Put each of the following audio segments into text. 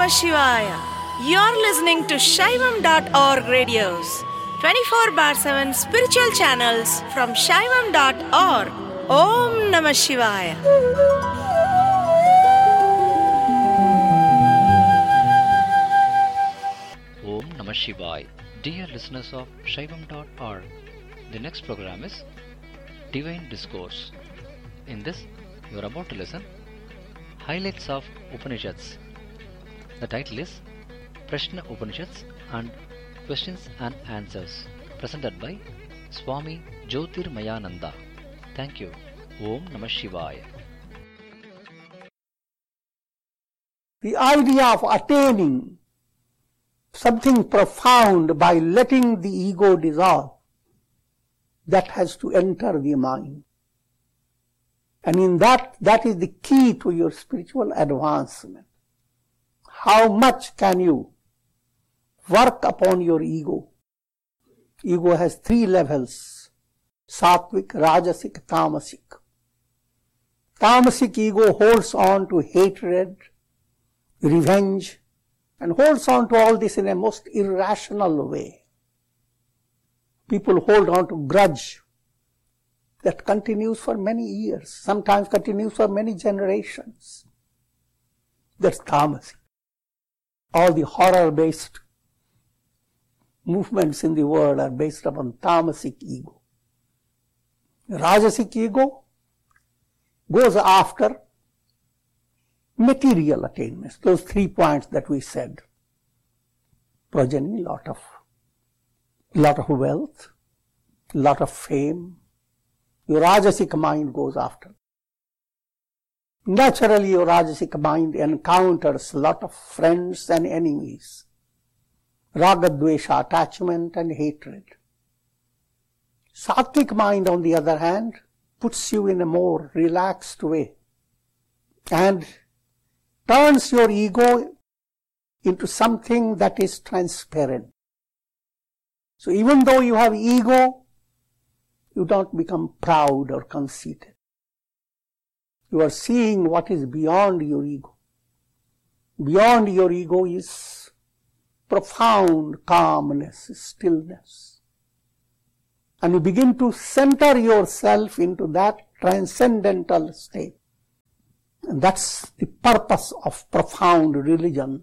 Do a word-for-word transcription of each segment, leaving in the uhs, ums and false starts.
Namah Shivaya. You're listening to Shaivam dot org radios, twenty-four bar seven spiritual channels from Shaivam dot org. Om Namah Shivaya. Om Namah Shivaya. Dear listeners of Shaivam dot org, the next program is Divine Discourse. In this, you are about to listen Highlights of Upanishads. The title is Prashna Upanishads and Questions and Answers, presented by Swami Jyotirmayananda. Thank you. Om Namah Shivaya. The idea of attaining something profound by letting the ego dissolve, that has to enter the mind. And in that, that is the key to your spiritual advancement. How much can you work upon your ego? Ego has three levels: Sattvic, Rajasic, Tamasic. Tamasic ego holds on to hatred, revenge, and holds on to all this in a most irrational way. People hold on to grudge that continues for many years, sometimes continues for many generations. That's tamasic. All the horror-based movements in the world are based upon tamasic ego. Rajasic ego goes after material attainments, those three points that we said. Progeny, lot of, lot of wealth, lot of fame. Your Rajasic mind goes after. Naturally, your Rajasic mind encounters a lot of friends and enemies. Raga, Dvesha, attachment and hatred. Sattvic mind, on the other hand, puts you in a more relaxed way and turns your ego into something that is transparent. So even though you have ego, you don't become proud or conceited. You are seeing what is beyond your ego. Beyond your ego is profound calmness, stillness. And you begin to center yourself into that transcendental state. And that's the purpose of profound religion.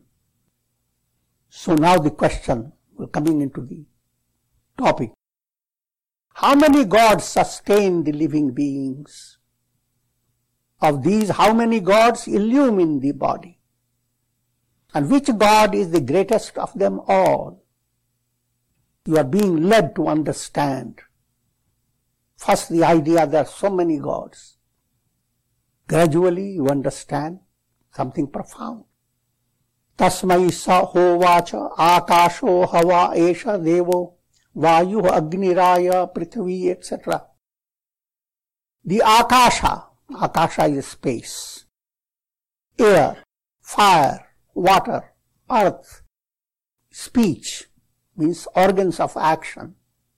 So now the question, we're coming into the topic. How many gods sustain the living beings? Of these, how many gods illumine the body? And which God is the greatest of them all? You are being led to understand. First, the idea there are so many gods. Gradually, you understand something profound. Tasmai sa hovacha akasho hava esha devo Vayu, Agniraya, Prithvi, et cetera. The Akasha, Akasha is space, air, fire, water, earth, speech, means organs of action,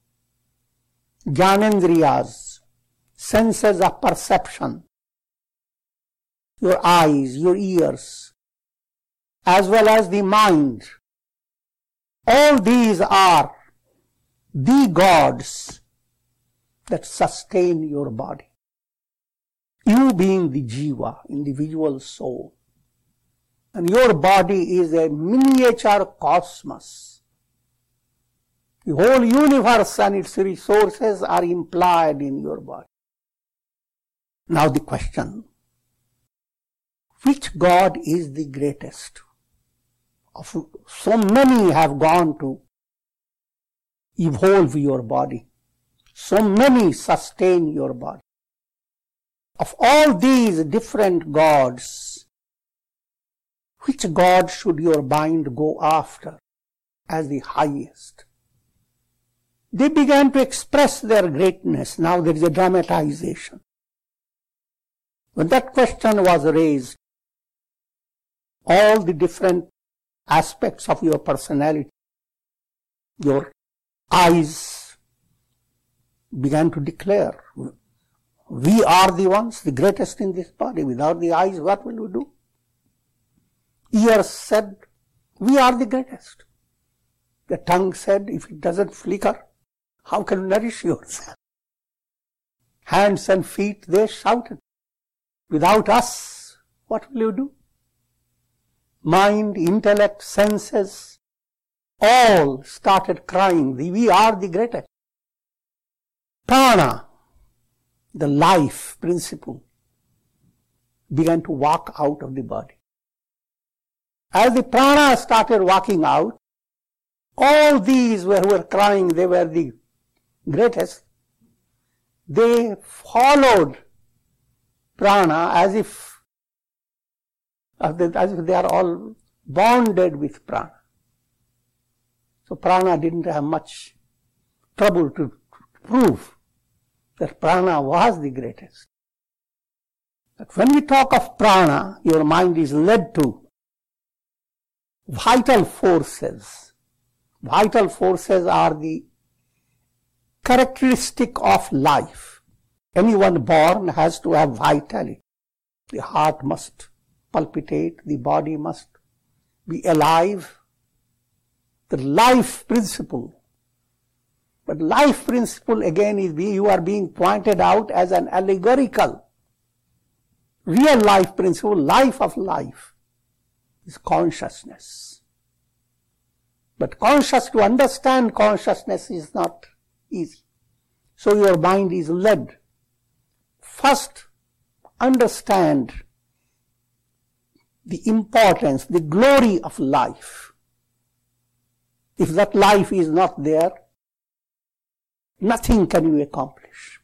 Jnanendriyas, senses of perception, your eyes, your ears, as well as the mind. All these are the gods that sustain your body. You being the jiva, individual soul. And your body is a miniature cosmos. The whole universe and its resources are implied in your body. Now the question, which God is the greatest? Of so many have gone to evolve your body. So many sustain your body. Of all these different gods, which God should your mind go after as the highest? They began to express their greatness. Now there is a dramatization. When that question was raised, all the different aspects of your personality, your eyes began to declare, we are the ones, the greatest in this body. Without the eyes, what will we do? Ears said, We are the greatest. The tongue said, if it doesn't flicker, how can you nourish yourself? Hands and feet, they shouted, without us, what will you do? Mind, intellect, senses, all started crying, we are the greatest. Prana, the life principle, began to walk out of the body. As the prana started walking out, all these were, were crying, they were the greatest. They followed prana as if, as if they are all bonded with prana. So prana didn't have much trouble to prove that prana was the greatest. But when we talk of prana, your mind is led to vital forces. Vital forces are the characteristic of life. Anyone born has to have vitality. The heart must palpitate, the body must be alive. The life principle. But life principle again is being, you are being pointed out as an allegorical. Real life principle, life of life, is consciousness. But conscious, to understand consciousness is not easy. So your mind is led. First, understand the importance, the glory of life. If that life is not there, nothing can you accomplish.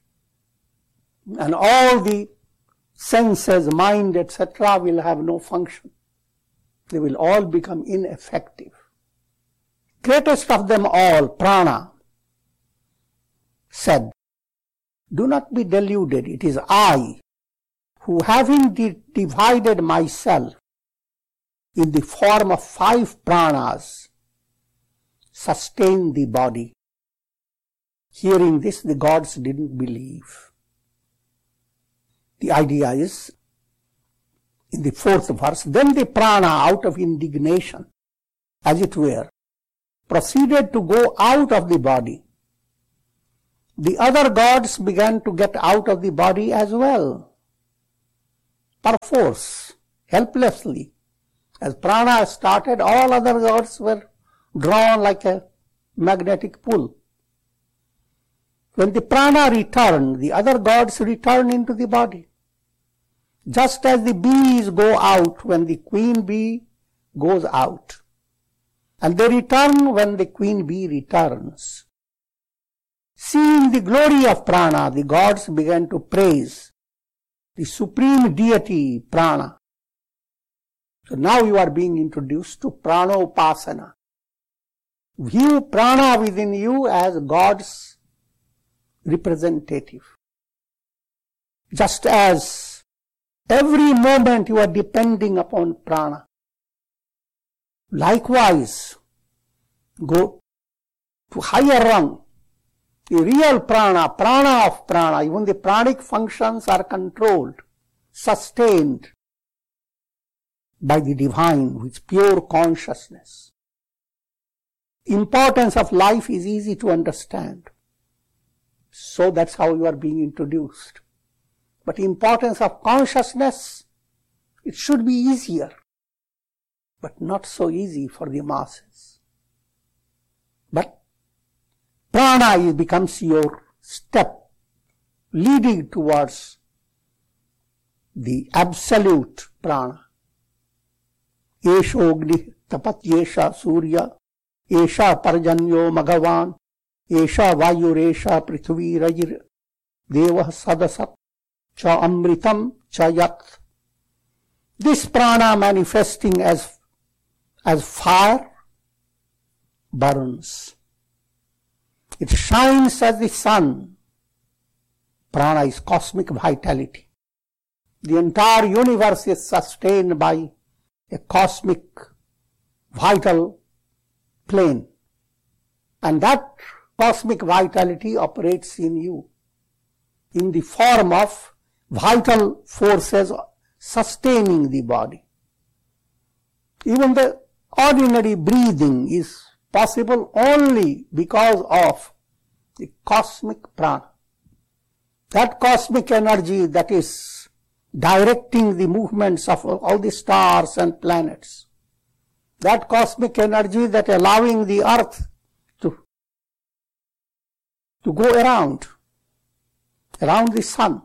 And all the senses, mind, et cetera will have no function. They will all become ineffective. Greatest of them all, prana, said, do not be deluded. It is I who, having de- divided myself in the form of five pranas, sustain the body. Hearing this, the gods didn't believe. The idea is, in the fourth verse, then the prana, out of indignation, as it were, proceeded to go out of the body. The other gods began to get out of the body as well, perforce, helplessly. As prana started, all other gods were drawn like a magnetic pull. When the prana returned, the other gods returned into the body. Just as the bees go out when the queen bee goes out. And they return when the queen bee returns. Seeing the glory of prana, the gods began to praise the supreme deity prana. So now you are being introduced to pranopasana. View prana within you as God's representative. Just as every moment you are depending upon prana. Likewise, go to higher rung. The real prana, prana of prana, even the pranic functions are controlled, sustained by the divine, with pure consciousness. Importance of life is easy to understand. So that's how you are being introduced. But importance of consciousness, it should be easier, but not so easy for the masses. But prana becomes your step leading towards the absolute prana. Esho Agni Tapat Yesha Surya, Esha Parjanyo Magavan, Esha Vayuresha Prithvi Rajir, Deva Sadasat, Cha Amritam Cha Yat. This prana manifesting as, as fire burns. It shines as the sun. Prana is cosmic vitality. The entire universe is sustained by a cosmic vital plane. And that cosmic vitality operates in you in the form of vital forces sustaining the body. Even the ordinary breathing is possible only because of the cosmic prana. That cosmic energy that is directing the movements of all the stars and planets. That cosmic energy that allowing the earth to, to go around, around the sun.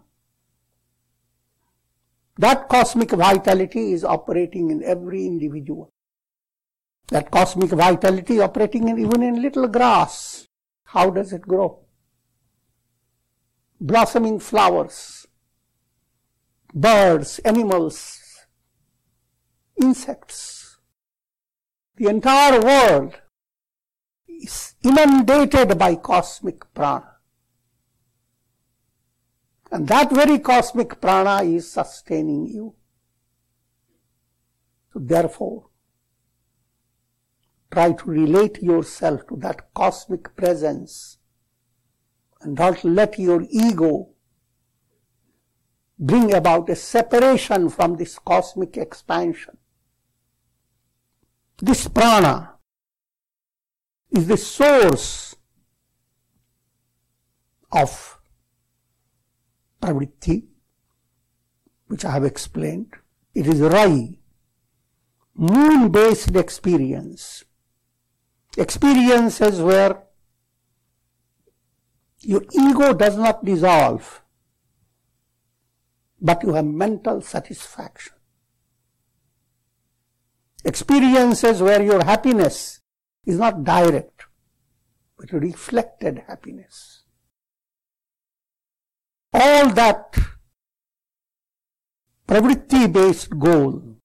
That cosmic vitality is operating in every individual. That cosmic vitality operating in, even in little grass. How does it grow? Blossoming flowers, birds, animals, insects. The entire world is inundated by cosmic prana. And that very cosmic prana is sustaining you. So therefore, try to relate yourself to that cosmic presence and don't let your ego bring about a separation from this cosmic expansion. This prana is the source of pravritti, which I have explained. It is Rai, moon-based experience. Experiences where your ego does not dissolve, but you have mental satisfaction. Experiences where your happiness is not direct, but reflected happiness. All that pravritti-based goal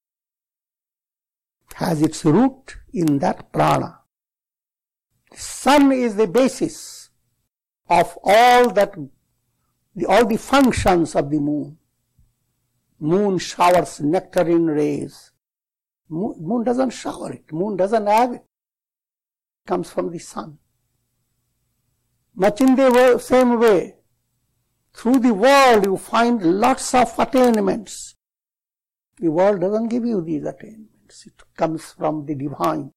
has its root in that prana. The sun is the basis of all that, the, all the functions of the moon. Moon showers nectarine rays. Moon, moon doesn't shower it. Moon doesn't have it. It comes from the sun. Much in the way, same way, through the world you find lots of attainments. The world doesn't give you these attainments. It comes from the divine.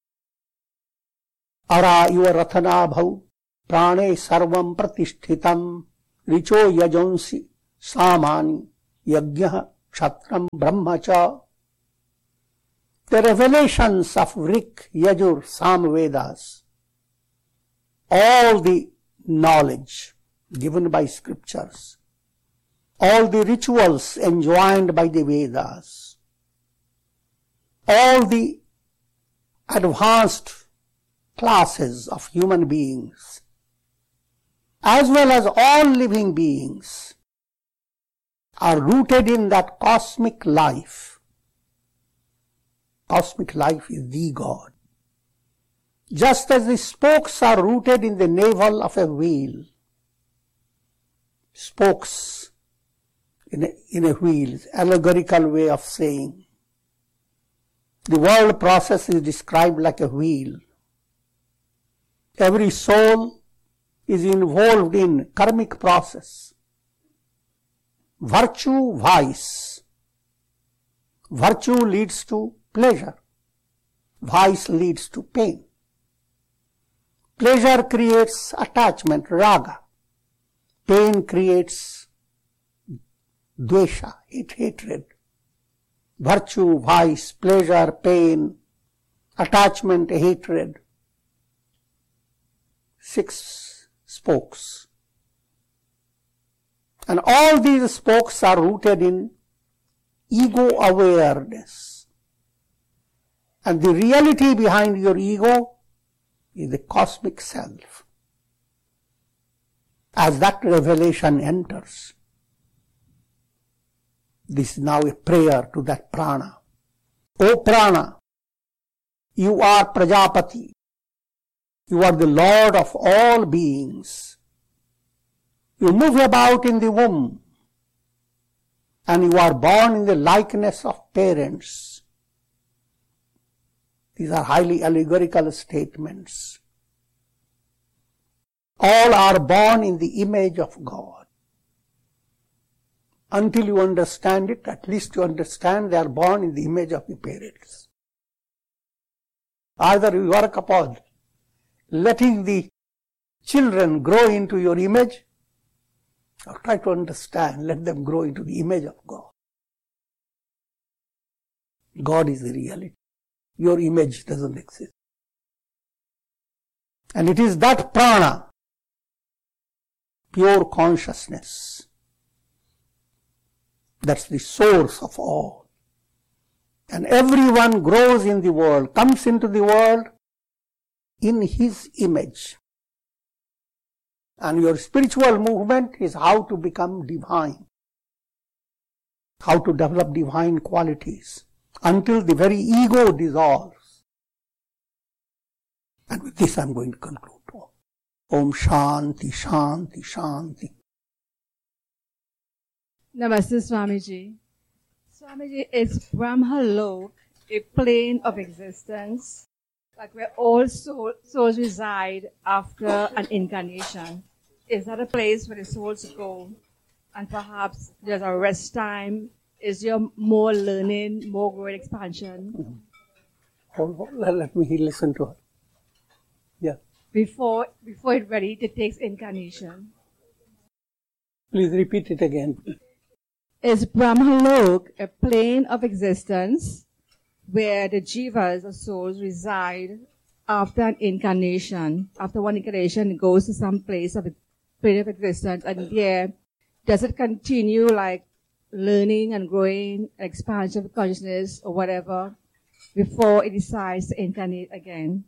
Ara yuva rathana bhau prane sarvam pratishthitam richo yajonsi samani yajna kshatram brahmacha. The revelations of Rik, Yajur, Sam Vedas, all the knowledge given by scriptures, all the rituals enjoined by the Vedas, all the advanced classes of human beings, as well as all living beings, are rooted in that cosmic life. Cosmic life is the God. Just as the spokes are rooted in the navel of a wheel, spokes in a, in a wheel, allegorical way of saying. The world process is described like a wheel. Every soul is involved in karmic process. Virtue, vice. Virtue leads to pleasure. Vice leads to pain. Pleasure creates attachment, raga. Pain creates dvesha, hatred. Virtue, vice, pleasure, pain, attachment, hatred. Six spokes. And all these spokes are rooted in ego awareness. And the reality behind your ego is the cosmic self. As that revelation enters, this is now a prayer to that prana. O prana, you are Prajapati. You are the Lord of all beings. You move about in the womb, and you are born in the likeness of parents. These are highly allegorical statements. All are born in the image of God. Until you understand it, at least you understand they are born in the image of the parents. Either you work upon letting the children grow into your image, or try to understand, let them grow into the image of God. God is the reality. Your image doesn't exist. And it is that prana, pure consciousness, that's the source of all. And everyone grows in the world, comes into the world in his image. And your spiritual movement is how to become divine, how to develop divine qualities until the very ego dissolves. And with this I'm going to conclude. Om Shanti, Shanti, Shanti. Namaste, Swamiji. Swamiji, is Brahmalok a plane of existence, like where all soul, souls reside after an incarnation? Is that a place where the souls go, and perhaps there's a rest time? Is there more learning, more growth, expansion? Mm-hmm. Hold, hold, let me listen to her. Yeah. Before, before it's ready to take incarnation. Please repeat it again. Is Brahmalok a plane of existence where the jivas or souls reside after an incarnation? After one incarnation, it goes to some place of plane of existence, and there, does it continue like learning and growing, expansion of consciousness or whatever, before it decides to incarnate again?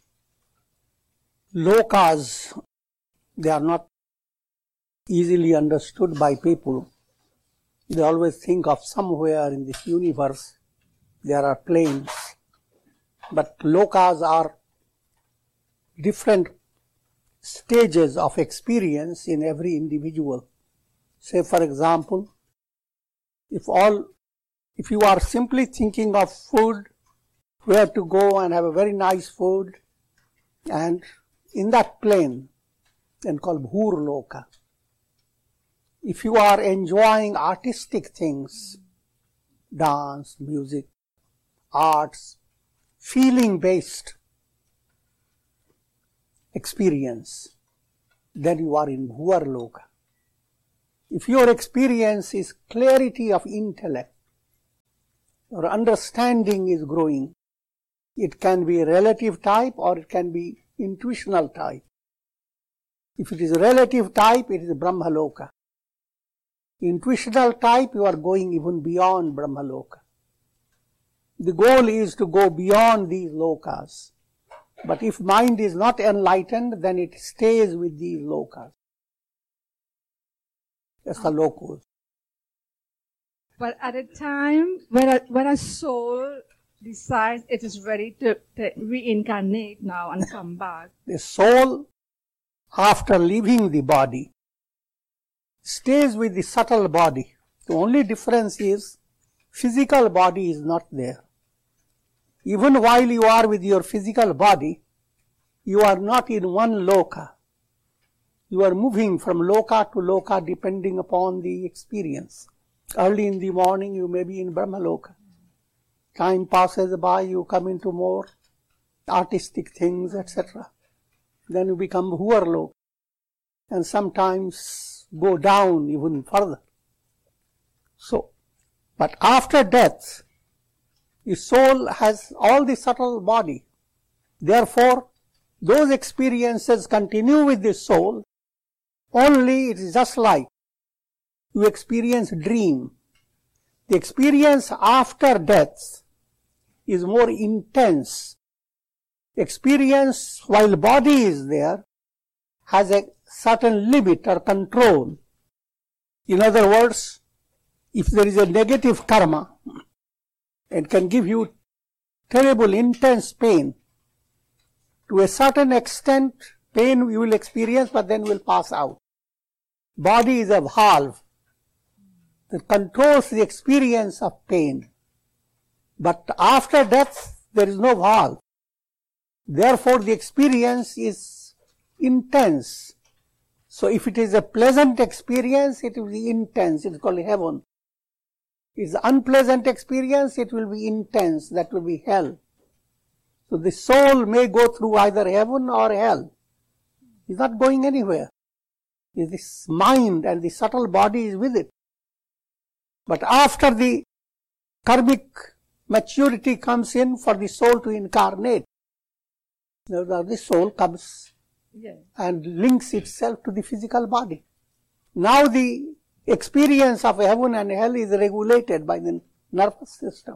Lokas, they are not easily understood by people. They always think of somewhere in this universe there are planes. But lokas are different stages of experience in every individual. Say for example, if all, if you are simply thinking of food, where to go and have a very nice food, and in that plane, then called Bhur Loka. If you are enjoying artistic things, dance, music, arts, feeling-based experience, then you are in Bhuvar Loka. If your experience is clarity of intellect, your understanding is growing, it can be relative type or it can be intuitional type. If it is relative type, it is Brahmaloka. Intuitional type, you are going even beyond Brahmaloka. The goal is to go beyond these lokas. But if mind is not enlightened, then it stays with these lokas. That's the locus. But at a time when a, when a soul decides it is ready to, to reincarnate now and come back. The soul, after leaving the body, stays with the subtle body. The only difference is physical body is not there. Even while you are with your physical body, you are not in one loka. You are moving from loka to loka depending upon the experience. Early in the morning you may be in Brahmaloka. Time passes by, you come into more artistic things, et cetera. Then you become Bhuvarloka, and sometimes go down even further. So, but after death, the soul has all the subtle body. Therefore, those experiences continue with the soul, only it is just like you experience dream. The experience after death is more intense. Experience while body is there has a certain limit or control. In other words, if there is a negative karma, it can give you terrible intense pain. To a certain extent, pain you will experience, but then will pass out. Body is a valve that controls the experience of pain. But after death, there is no valve. Therefore, the experience is intense. So if it is a pleasant experience, it will be intense. It is called heaven. If it is an unpleasant experience, it will be intense. That will be hell. So the soul may go through either heaven or hell. It's not going anywhere. This mind and the subtle body is with it. But after the karmic maturity comes in for the soul to incarnate, now the soul comes yes. and links itself to the physical body. Now the experience of heaven and hell is regulated by the nervous system.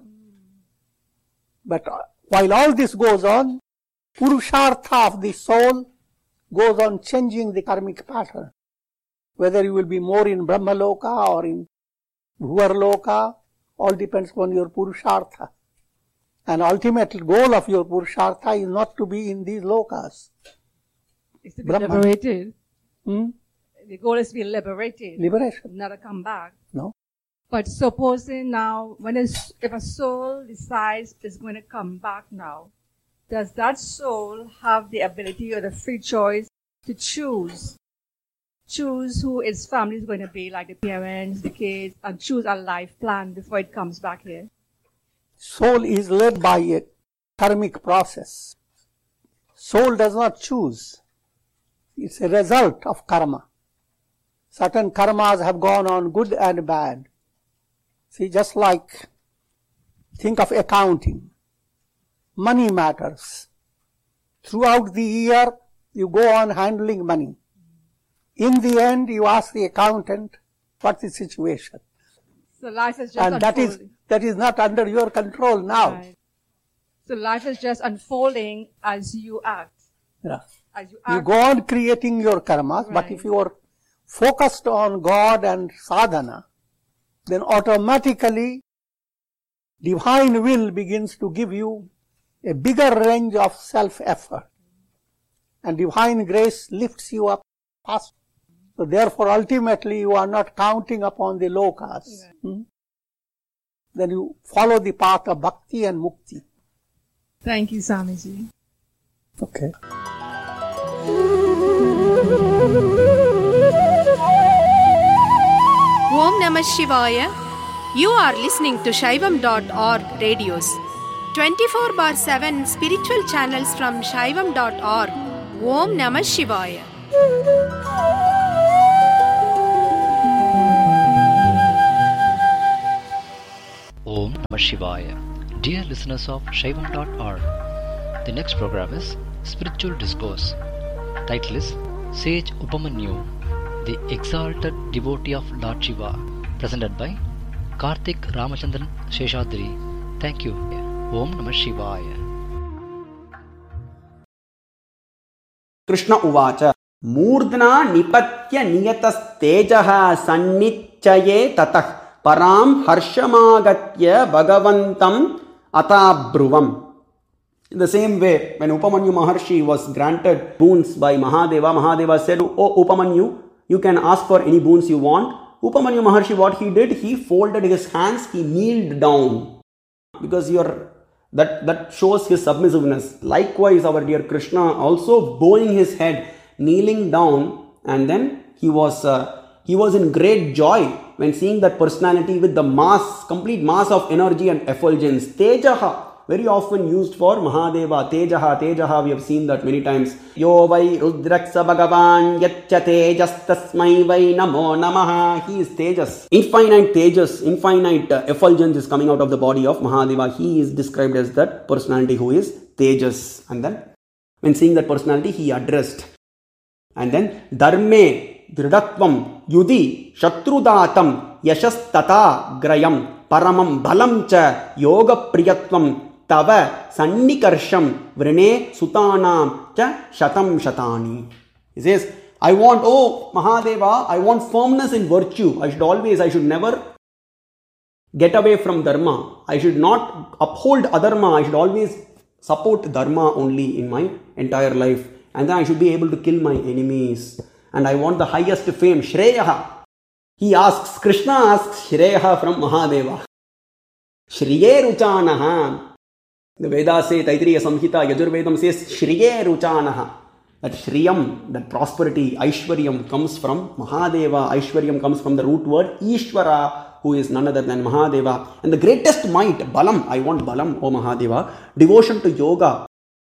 But while all this goes on, Purushartha of the soul goes on changing the karmic pattern. Whether you will be more in Brahmaloka or in Bhuvarloka, all depends on your Purushartha. And ultimate goal of your Purushartha is not to be in these lokas. It's to be Brahman. liberated. Hmm? The goal is to be liberated. Liberation. Not to come back. No. But supposing now, when it's, if a soul decides it's going to come back now, does that soul have the ability or the free choice to choose? Choose who its family is going to be, like the parents, the kids, and choose a life plan before it comes back here? Soul is led by a karmic process. Soul does not choose. It's a result of karma. Certain karmas have gone on, good and bad. See, just like, think of accounting. Money matters. Throughout the year, you go on handling money. In the end, you ask the accountant, what's the situation? So life is just and that is, that is not under your control now. Right. So life is just unfolding as you act. Yeah. As you act. You go on creating your karmas, right. But if you are focused on God and sadhana, then automatically divine will begins to give you a bigger range of self-effort. And divine grace lifts you up faster. So therefore, ultimately, you are not counting upon the lokas. Yeah. Hmm? Then you follow the path of bhakti and mukti. Thank you, Swamiji. Okay. Om Namah Shivaya. You are listening to Shaivam dot org radios. twenty-four bar seven spiritual channels from Shaivam dot org. Om Namah Shivaya. Om Namah Shivaya. Dear listeners of Shaivam dot org, the next program is Spiritual Discourse. Title is Sage Upamanyu, the Exalted Devotee of Lord Shiva, presented by Karthik Ramachandran Sheshadri. Thank you. Om Namah Shivaya. Krishna Uvacha Murdna Nipatya Niyatastejaha Sannichaye Tatah Param Harshamagatya Bhagavantam Atabruvam. In the same way, when Upamanyu Maharshi was granted boons by Mahadeva, Mahadeva said, "Oh Upamanyu, you can ask for any boons you want." Upamanyu Maharshi, what he did, he folded his hands, he kneeled down. Because you're, that, that shows his submissiveness. Likewise, our dear Krishna also bowing his head, kneeling down, and then he was, uh, he was in great joy when seeing that personality with the mass, complete mass of energy and effulgence. Tejaha, very often used for Mahadeva. Tejaha, Tejaha, we have seen that many times. Yo vai Rudraksa Bhagavan Yatcha Tejas Tasmai vai Namo Namaha. He is Tejas. Infinite Tejas, infinite uh, effulgence is coming out of the body of Mahadeva. He is described as that personality who is Tejas. And then, when seeing that personality, he addressed. And then, Dharme Dridatvam Yudhi Shatrudatam Yashas Tata Grayam Paramam Balam Cha Yoga Priyatvam Tava Sannikarsham Vrine Sutanam Cha Shatam Shatani. He says, I want, oh Mahadeva, I want firmness in virtue. I should always, I should never get away from Dharma. I should not uphold adharma. I should always support Dharma only in my entire life. And then I should be able to kill my enemies. And I want the highest fame, Shreyaha. He asks, Krishna asks Shreyaha from Mahadeva. Shriye Ruchanaha. The Vedas say, Taittiriya Samhita, Yajurvedam says, Shriye Ruchanaha. That Shriyam, that prosperity, Aishwaryam comes from Mahadeva. Aishwaryam comes from the root word Ishvara, who is none other than Mahadeva. And the greatest might, Balam, I want Balam, O Mahadeva. Devotion to yoga.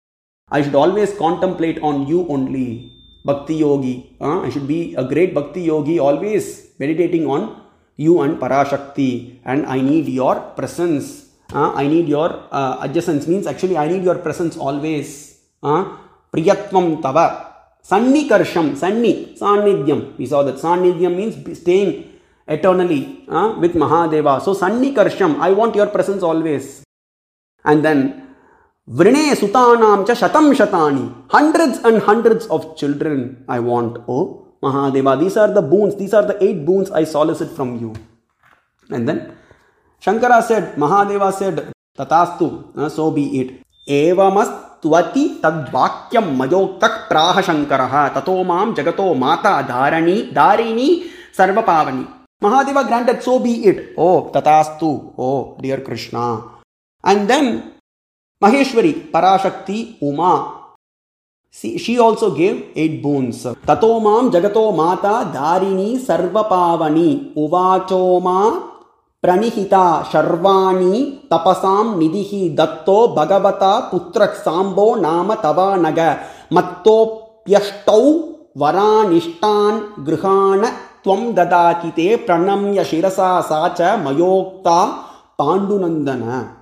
I should always contemplate on you only. Bhakti yogi. Uh, I should be a great bhakti yogi, always meditating on you and Parashakti. And I need your presence. Uh, I need your uh, adjacence. Means actually I need your presence always. Uh, Priyatvam tava. Sannikarsham. Sanni. Sannidhyam. We saw that. Sannidhyam means staying eternally uh, with Mahadeva. So Sannikarsham. I want your presence always. And then Vrine sutanam cha shatam shatani. Hundreds and hundreds of children I want, oh Mahadeva. These are the boons. These are the eight boons I solicit from you. And then Shankara said, Mahadeva said, Tatastu, uh, so be it. Evamas tvati tadvakyam mayoktak praha Shankaraha tatomam jagato mata dharani dharini sarvapavani. Mahadeva granted, so be it. Oh, Tatastu, oh dear Krishna. And then Maheshwari, Parashakti, Uma. See, she also gave eight boons. Tatomam jagato mata dharini sarvapavani uvachoma pranihita sharvani tapasam nidhi datto bhagavata putrak sambo nama tava naga mattopyashtau varanishtan grihana tvam dadakite pranamya shirasa sacha mayokta pandunandana.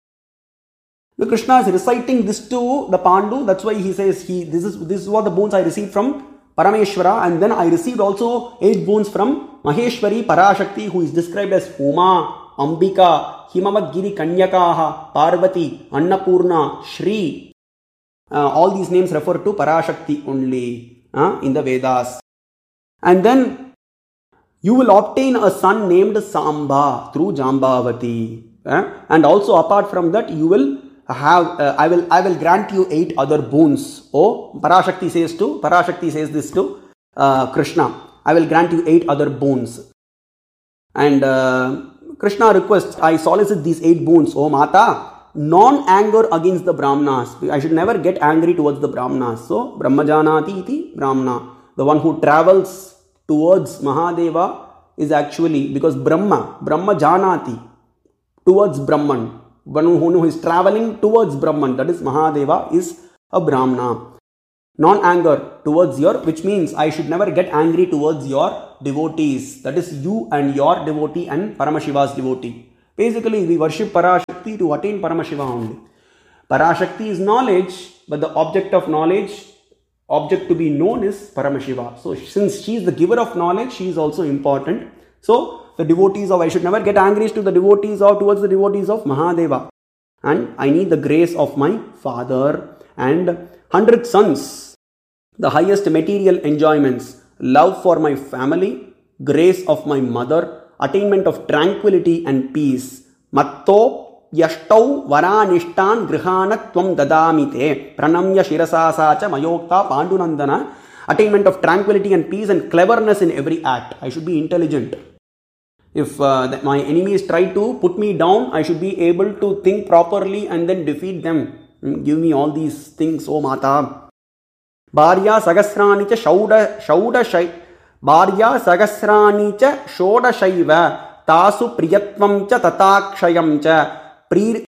The Krishna is reciting this to the Pandu. That's why he says, he this is this is what the boons I received from Parameshwara, and then I received also eight boons from Maheshwari, Parashakti, who is described as Uma, Ambika, Himavat Giri Kanyakaha, Parvati, Annapurna, Shri. Uh, all these names refer to Parashakti only uh, in the Vedas. And then you will obtain a son named Samba through Jambavati. Uh, and also apart from that, you will have uh, I will I will grant you eight other boons. Oh, Parashakti says to Parashakti says this to uh, Krishna. I will grant you eight other boons. And uh, Krishna requests, I solicit these eight boons. Oh Mata, non-anger against the Brahmanas. I should never get angry towards the Brahmanas. So Brahmajanati iti Brahmana. The one who travels towards Mahadeva is actually, because Brahma, Brahma Janati, towards Brahman. One who is traveling towards Brahman, that is Mahadeva, is a Brahmana. Non-anger towards your, which means I should never get angry towards your devotees. That is you and your devotee and Paramashiva's devotee. Basically, we worship Parashakti to attain Paramashiva only. Parashakti is knowledge, but the object of knowledge, object to be known is Paramashiva. So, since she is the giver of knowledge, she is also important. So, the devotees of, I should never get angry to the devotees or towards the devotees of Mahadeva. And I need the grace of my father and hundred sons. The highest material enjoyments, love for my family, grace of my mother, attainment of tranquility and peace. Matto yashtau varanishtan grihana tvam dadamite pranamya shirasasacha mayokta pandunandana. Attainment of tranquility and peace and cleverness in every act. I should be intelligent. If uh, my enemies try to put me down, I should be able to think properly and then defeat them. Give me all these things, O Mata. Bharya sagasrani cha shauda shauda shay Bharya sagasrani cha shoda shaiva tasu priyatvam cha tatakshayam cha pri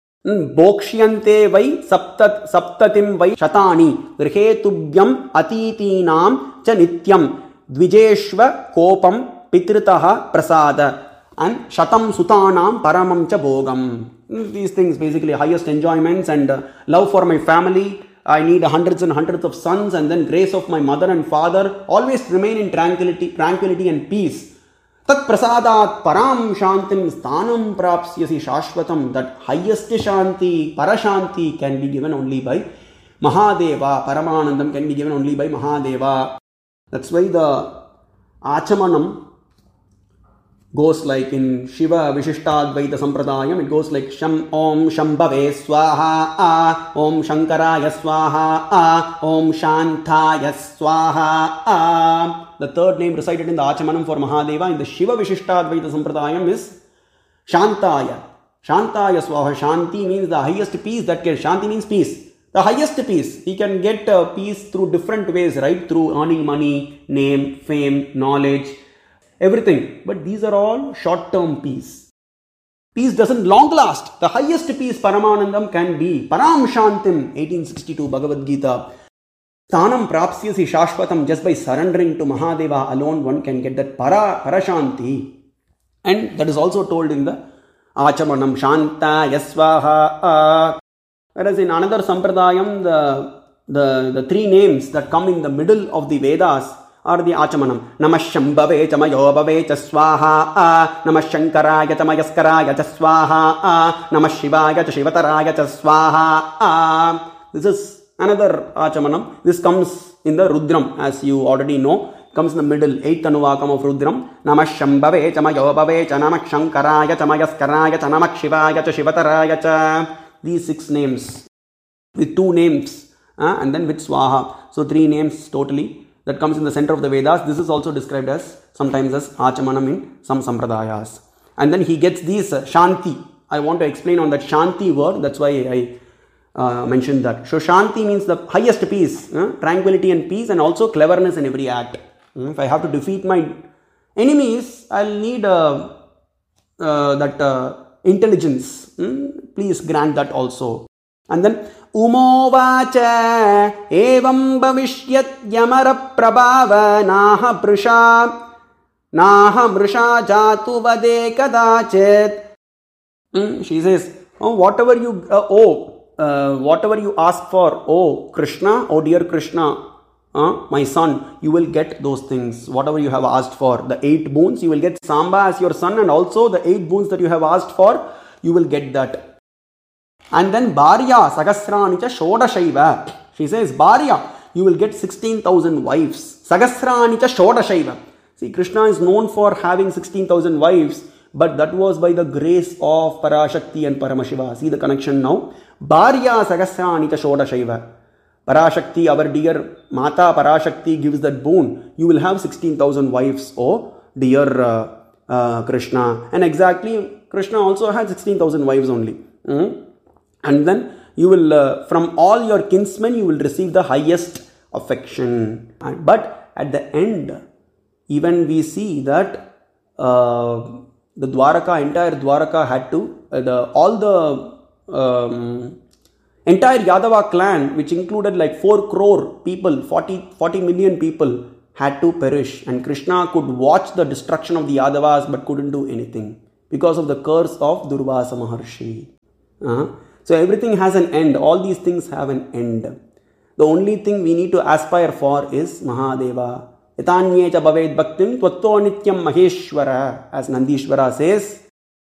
bokshyante vai saptat saptatim vai shatani grihetubhyam atitinam cha nityam dvijeshva kopam pitritaha prasada and shatam sutanam paramam cha bhogam. These things basically highest enjoyments and uh, love for my family. I need hundreds and hundreds of sons, and then grace of my mother and father. Always remain in tranquility, tranquility and peace. Tat prasadat param shantim sthanam prapsyasi shashvatam. That highest shanti, parashanti can be given only by Mahadeva. Paramanandam can be given only by Mahadeva. That's why the Achamanam goes like in Shiva Vishishtadvaita Sampradayam, it goes like Sham Om Shambhave Swaha A Om Shankaraya Swaha A Om Shantaya Swaha A. The third name recited in the Achamanam for Mahadeva in the Shiva Vishishtadvaita Sampradayam is Shantaya. Shantaya Swaha. Shanti means the highest peace that can. Shanti means peace. The highest peace. He can get uh, peace through different ways, right? Through earning money, name, fame, knowledge, everything. But these are all short-term peace. peace doesn't long last. The highest peace, Paramanandam, can be. Param Shantim, eighteen sixty-two, Bhagavad Gita. Sthanam prapsyasi shashvatam, just by surrendering to Mahadeva alone, one can get that para, parashanti. And that is also told in the Achamanam Shanta Yasvaha. Whereas in another Sampradayam, the, the, the three names that come in the middle of the Vedas are the Achamanam. Namah Shambhave Chamayo Bhave Chaswaha. Namah Shankaraya Chamayaskaraya Chaswaha. Namah Shivaya Shivataraya Chaswaha. This is another Achamanam. This comes in the Rudram, as you already know. Comes in the middle, eighth Anuvakam of Rudram. Namah Shambhave Chamayo Bhave Cha Namah Shankaraya Chamayaskaraya Cha Namah Shivaya Cha Shivataraya Cha. These six names with two names uh, and then with Swaha. So three names totally. That comes in the center of the Vedas. This is also described as sometimes as Achamanam in some Sampradayas. And then he gets these uh, Shanti. I want to explain on that Shanti word. That's why I uh, mentioned that. So Shanti means the highest peace, uh, tranquility and peace, and also cleverness in every act. Uh, if I have to defeat my enemies, I'll need uh, uh, that uh, intelligence. Uh, please grant that also. And then Umovacha evam bhavishyat yamara prabhava naha prusha naha mrusha jatu vade kadachet. Mm, she says, oh, whatever you uh, oh uh, whatever you ask for, oh Krishna, oh dear Krishna, uh, my son, you will get those things. Whatever you have asked for, the eight boons, you will get Samba as your son, and also the eight boons that you have asked for, you will get that. And then Bharya Sagasranicha Shodashaiva. She says, Bharya, you will get sixteen thousand wives. Sagasranicha Shodashaiva. See, Krishna is known for having sixteen thousand wives, but that was by the grace of Parashakti and Paramashiva. See the connection now. Bharya Sagasranicha Shodashaiva. Parashakti, our dear Mata Parashakti, gives that boon. You will have sixteen thousand wives, oh dear uh, uh, Krishna. And exactly, Krishna also had sixteen thousand wives only. Mm-hmm. And then you will, uh, from all your kinsmen, you will receive the highest affection. And, but at the end, even we see that uh, the Dwaraka, entire Dwaraka had to, uh, the, all the um, entire Yadava clan, which included like four crore people, forty, forty million people, had to perish. And Krishna could watch the destruction of the Yadavas but couldn't do anything because of the curse of Durvasa Maharshi. Uh-huh. So everything has an end. All these things have an end. The only thing we need to aspire for is Mahadeva. Etanyecha bhaved bhaktim tvatto nityam maheshwara. As Nandishwara says,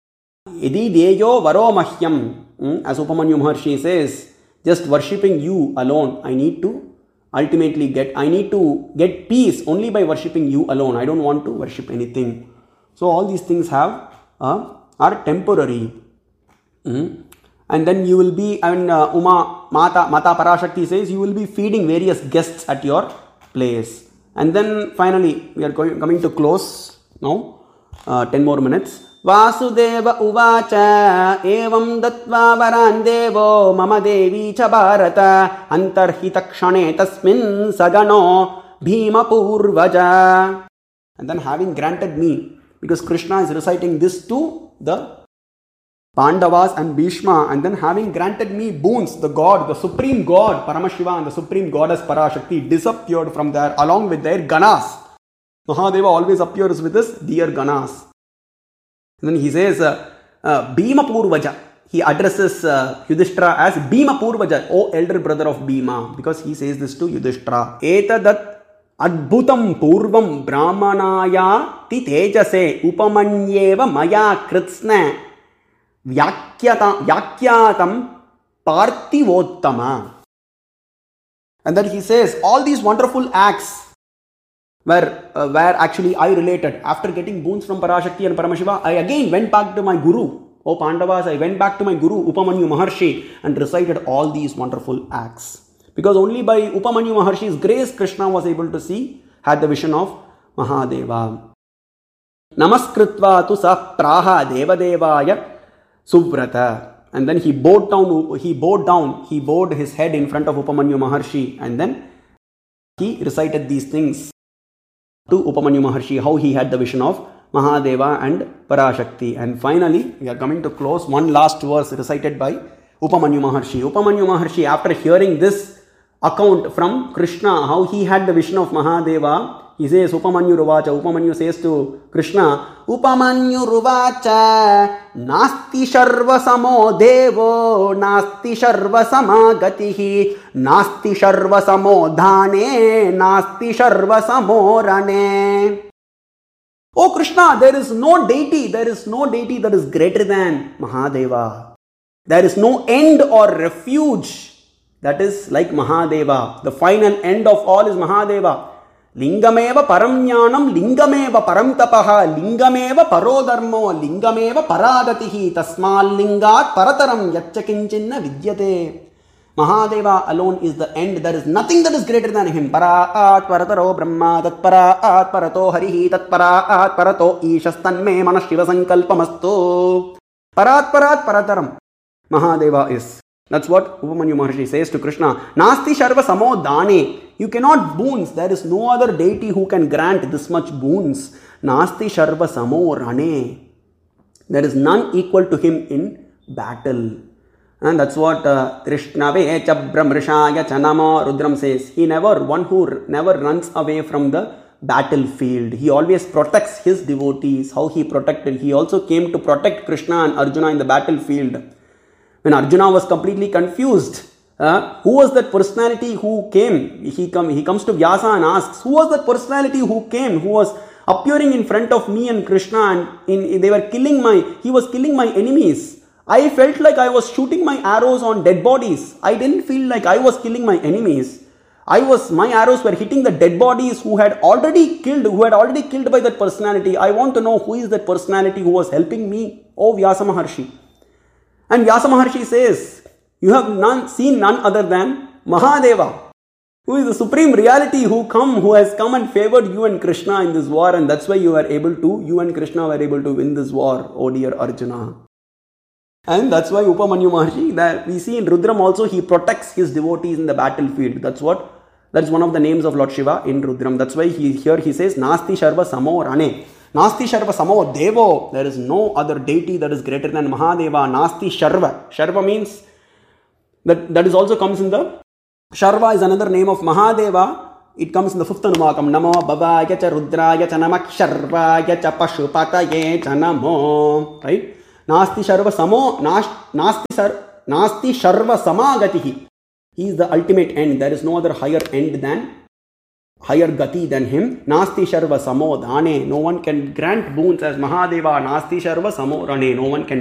Idi deyo varo mahyam. As Upamanyu Maharshi says, just worshipping you alone, I need to ultimately get, I need to get peace only by worshipping you alone. I don't want to worship anything. So all these things have, uh, are temporary. Mm-hmm. And then you will be, I mean, uh, Uma, Mata, Mata Parashakti says, you will be feeding various guests at your place. And then finally, we are going, coming to close now, uh, ten more minutes. Vasudeva uvacha evam datva varan devo mama devi cha bharata antarhita kshane tasmin sagano bhima purvaja. And then having granted me, because Krishna is reciting this to the Pandavas and Bhishma, and then having granted me boons, the God, the supreme God, Paramashiva, and the supreme goddess Parashakti disappeared from there along with their Ganas. Mahadeva always appears with his dear Ganas. And then he says, uh, uh, Bhima Purvaja. He addresses uh, Yudhishthira as Bhima Purvaja, O elder brother of Bhima, because he says this to Yudhishthira. Etadat Adbhutam Purvam Brahmanaya Ti Tejase Upamanyeva Maya Kritsna Vyakyatam Parthivottama. And then he says, all these wonderful acts were, uh, were actually I related. After getting boons from Parashakti and Paramashiva, I again went back to my Guru. O Pandavas, I went back to my Guru, Upamanyu Maharshi, and recited all these wonderful acts. Because only by Upamanyu Maharshi's grace, Krishna was able to see, had the vision of Mahadeva. Namaskritva tu sa praha devadevaya Suvrata. And then he bowed down, he bowed down, he bowed his head in front of Upamanyu Maharshi, and then he recited these things to Upamanyu Maharshi, how he had the vision of Mahadeva and Parashakti. And finally, we are coming to close. One last verse recited by Upamanyu Maharshi. Upamanyu Maharshi, after hearing this account from Krishna, how he had the vision of Mahadeva, he says, Upamanyu Ruvacha. Upamanyu says to Krishna, Upamanyu Ruvacha, Nasti Sharva Samo Devo, Nasti Sharva Samagatihi, Nasti Sharva Samo Dhane, Nasti Sharva Samo Rane. Oh Krishna, there is no deity, there is no deity that is greater than Mahadeva. There is no end or refuge that is like Mahadeva. The final end of all is Mahadeva. Lingameva paramjnanam, lingameva paramtapaha, lingameva parodharmo, lingameva paragatihi, tasmal lingat parataram yachchakinchinna vidyate. Mahadeva alone is the end. There is nothing that is greater than him. Paraat parataro brahma, tatparaat parato harihi, tatparaat parato ishastanme manashiva sankalpamastu. Parat parat parataram. Mahadeva is. That's what Upamanyu Maharshi says to Krishna. Nasti Sharva Samo Dane. You cannot boons. There is no other deity who can grant this much boons. Nasti Sharva Samo Rane. There is none equal to him in battle. And that's what Trishnave Chabramrishaya Chanamo Rudram says. He never, one who never runs away from the battlefield. He always protects his devotees. How he protected. He also came to protect Krishna and Arjuna in the battlefield. When Arjuna was completely confused, uh, who was that personality who came? He, come, he comes to Vyasa and asks, who was that personality who came, who was appearing in front of me and Krishna, and in, they were killing my, he was killing my enemies. I felt like I was shooting my arrows on dead bodies. I didn't feel like I was killing my enemies. I was, my arrows were hitting the dead bodies who had already killed, who had already killed by that personality. I want to know who is that personality who was helping me. Oh Vyasa Maharshi. And Vyasa Maharshi says, you have none, seen none other than Mahadeva, who is the supreme reality who come, who has come and favored you and Krishna in this war, and that's why you are able to, you and Krishna were able to win this war, oh dear Arjuna. And that's why Upamanyu Maharshi, that we see in Rudram also, he protects his devotees in the battlefield. That's what, that's one of the names of Lord Shiva in Rudram. That's why he, here he says, Nasti Sharva Samo Rane. Nasti Sharva Samo Devo. There is no other deity that is greater than Mahadeva. Nasti Sharva. Sharva means, that, that is also comes in the, Sharva is another name of Mahadeva. It comes in the fifth Anumakam. Namo Bhavaya cha Rudraya cha Namak Sharvaya cha Pashupataye cha Namo. Right? Nasti Sharva Samo, Nasti, Sar, Nasti Sharva Samagatihi. He is the ultimate end. There is no other higher end than, higher gati than him. Nasti Sharva Samo Dhane. No one can grant boons as Mahadeva. Nasti Sharva Samo Rane. No one can